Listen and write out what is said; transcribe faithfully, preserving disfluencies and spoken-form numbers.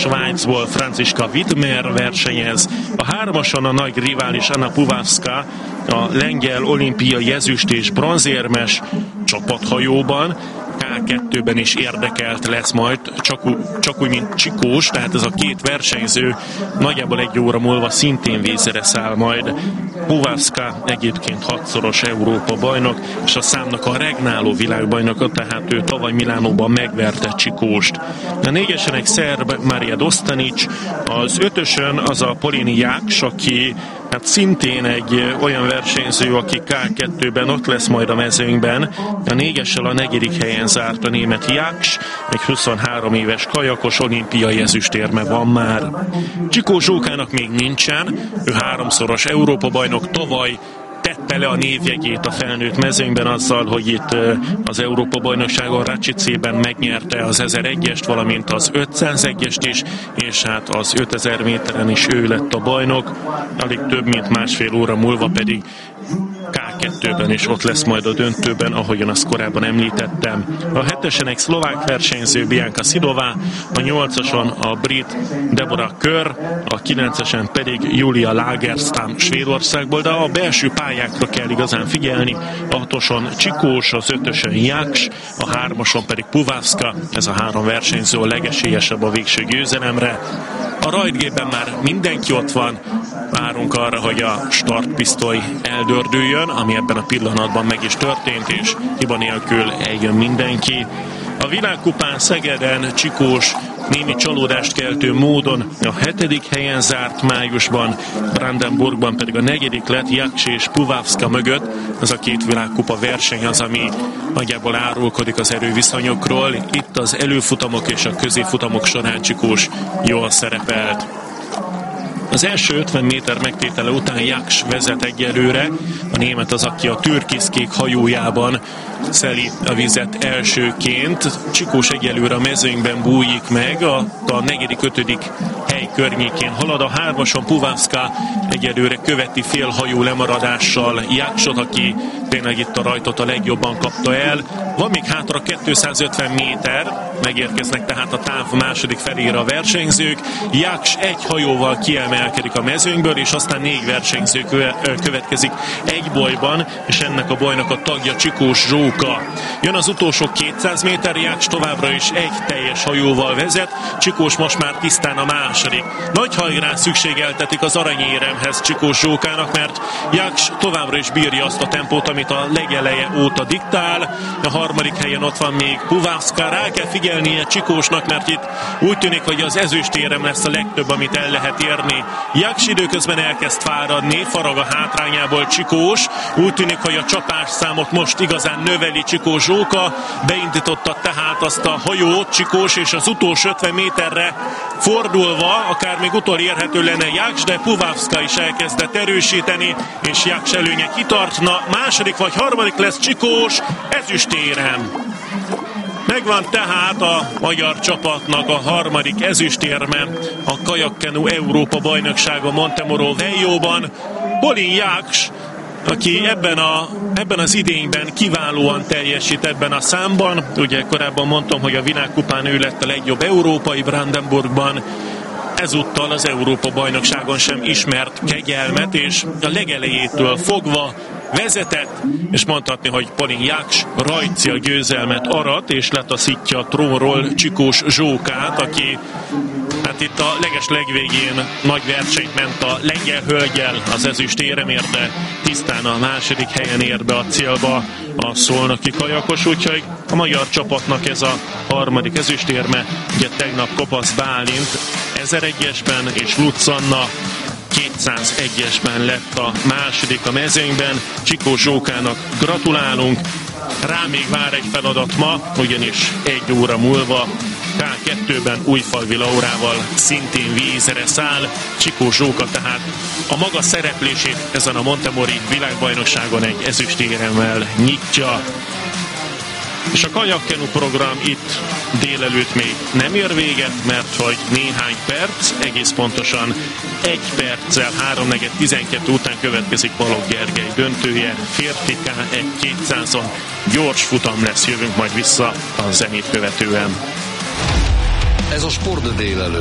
Svájcból Franziska Widmer versenyez. A hármason a nagy rivális Anna Puławska, a lengyel olimpiai ezüst és bronzérmes csapathajóban. ká kettőben is érdekelt lesz majd, csak, csak úgy, mint Csikós, tehát ez a két versenyző nagyjából egy óra múlva szintén vízre száll majd. Puławska egyébként hatszoros Európa bajnok, és a számnak a regnáló világbajnoka, tehát ő tavaly Milánóban megverte Csikóst. A négyesen egy szerb Mária Dostanic, az ötösön az a Polini Jáks, aki hát szintén egy olyan versenyző, aki ká kettőben ott lesz majd a mezőnyben. A négyessel a negyedik helyen zárt a német Jáks, egy huszonhárom éves kajakos, olimpiai ezüstérme van már. Csikó Zsókának még nincsen, ő háromszoros Európa-bajnok, tavaly tette le a névjegyét a felnőtt mezőnyben azzal, hogy itt az Európa-bajnokságon Račicében megnyerte az ezeregyest, valamint az ötszázegyest is, és hát az ötezer méteren is ő lett a bajnok. Alig több mint másfél óra múlva pedig ká kettőben is ott lesz majd a döntőben, ahogyan azt korábban említettem. A hetesen egy szlovák versenyző Bianca Szidová, a nyolcason a brit Deborah Kerr, a kilencesen pedig Julia Lagerstam Svédországból, de a belső pályákra kell igazán figyelni. A hatoson Csikós, az ötösen Jáks, a hármason pedig Puławska, ez a három versenyző a legesélyesebb a végső győzelemre. A rajtgépben már mindenki ott van, várunk arra, hogy a startpisztoly eldördüljön, ami ebben a pillanatban meg is történt, és hiba nélkül eljön mindenki. A világkupán Szegeden Csikós némi csalódást keltő módon a hetedik helyen zárt májusban, Brandenburgban pedig a negyedik lett Jáks és Puławska mögött. Ez a két világkupa verseny az, ami nagyjából árulkodik az erőviszonyokról. Itt az előfutamok és a középfutamok során Csikós jól szerepelt. Az első ötven méter megtétele után Jáks vezet egyelőre. A német az, aki a türkiszkék hajójában szeli a vizet elsőként. Csikós egyelőre a mezőnyben bújik meg, a, a negyedik, ötödik hely környékén halad. A hármason Puławska egyelőre követi fél hajó lemaradással Jáksot, aki tényleg itt a rajtot a legjobban kapta el. Van még hátra kétszázötven méter, megérkeznek tehát a táv második felére a versenyzők. Jáks egy hajóval kiemelkedik a mezőnyből, és aztán négy versenyző következik egy bolyban, és ennek a bolynak a tagja Csikós Zsóka. Jön az utolsó kétszáz méter, Jáks továbbra is egy teljes hajóval vezet, Csikós most már tisztán a második. Nagy hajrán szükségeltetik az aranyéremhez Csikós Zsókának, mert Jáks továbbra is bírja azt a tempót, amit a legeleje óta diktál. A harmadik helyen ott van még Puławska. Rá kell figyelnie Csikósnak, mert itt úgy tűnik, hogy az ezüstérem lesz a legtöbb, amit el lehet érni. Jáks időközben elkezd fáradni, farag a hátrányából Csikós. Úgy tűnik, hogy a csapásszámot most igazán növeli Csikós Zsóka. Beindította tehát azt a hajót Csikós, és az utolsó ötven méterre fordulva, akár még utolérhető lenne Jáks, de Puławska is elkezdett erősíteni, és Jáks előnye kitartna. Második vagy harmadik lesz Csikós, ezüstérem. Megvan tehát a magyar csapatnak a harmadik ezüstérme a kajakkenu Európa bajnoksága Montemoro Veljóban. Polin Jáks, aki ebben, a, ebben az idényben kiválóan teljesít ebben a számban. Ugye korábban mondtam, hogy a világkupán ő lett a legjobb európai Brandenburgban. Ezúttal az Európa-bajnokságon sem ismert kegyelmet, és a legelejétől fogva vezetett, és mondhatni, hogy Polin Jáks rajtszél győzelmet arat, és letaszítja a trónról Csikós Zsókát, aki hát itt a leges legvégén nagy versenyt ment a lengyel hölgyel az ezüstéremért, de tisztán a második helyen ér be a célba a szolnoki kajakos, úgyhogy a magyar csapatnak ez a harmadik ezüstérme. Ugye tegnap Kopasz Bálint ezeregyesben és Lutz Anna kétszázegyesben lett a második a mezőnyben. Csikós Zsókának gratulálunk. Rá még vár egy feladat ma, ugyanis egy óra múlva ká kettőben Újfalvi Laurával szintén vízre száll. Csikós Zsóka tehát a maga szereplését ezen a Montemori világbajnokságon egy ezüstéremmel nyitja. És a kajakkenu program itt délelőtt még nem ér véget, mert hogy néhány perc, egész pontosan egy perccel háromnegyed tizenkettő után következik Balogh Gergely döntője. Férfi ká egy kétszázon gyors futam lesz, jövünk majd vissza a zenét követően. Ez a Sport délelőtt.